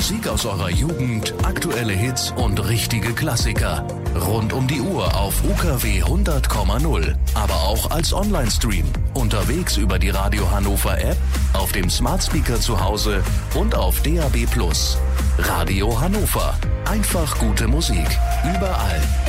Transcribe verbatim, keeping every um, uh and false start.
Musik aus eurer Jugend, aktuelle Hits und richtige Klassiker. Rund um die Uhr auf U K W hundert Komma null. Aber auch als Online-Stream. Unterwegs über die Radio Hannover App, auf dem Smart Speaker zu Hause und auf D A B plus. Radio Hannover. Einfach gute Musik. Überall.